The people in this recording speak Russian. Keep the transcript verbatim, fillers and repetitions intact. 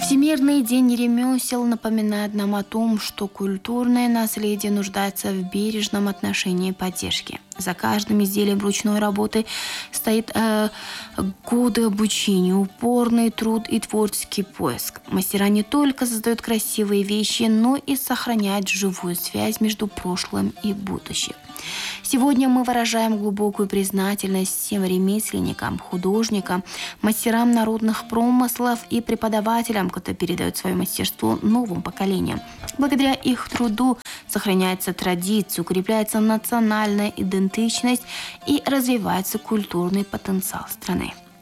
Всемирный день ремесел напоминает нам о том, что культурное наследие нуждается в бережном отношении и поддержке. За каждым изделием ручной работы стоит э, годы обучения, упорный труд и творческий поиск. Мастера не только создают красивые вещи, но и сохраняют живую связь между прошлым и будущим. Сегодня мы выражаем глубокую признательность всем ремесленникам, художникам, мастерам народных промыслов и преподавателям, которые передают свое мастерство новым поколениям. Благодаря их труду сохраняется традиция, укрепляется национальная идентичность и развивается культурный потенциал страны.